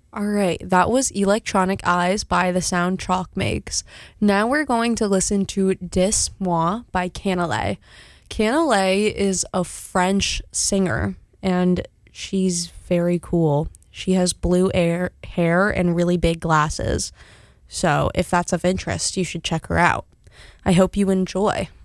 All right, that was Electronic Eyes by The Sound Chalk Makes. Now we're going to listen to Dis Moi by Canale. Canale is a French singer, and she's very cool. She has blue hair and really big glasses. So if that's of interest, you should check her out. I hope you enjoy.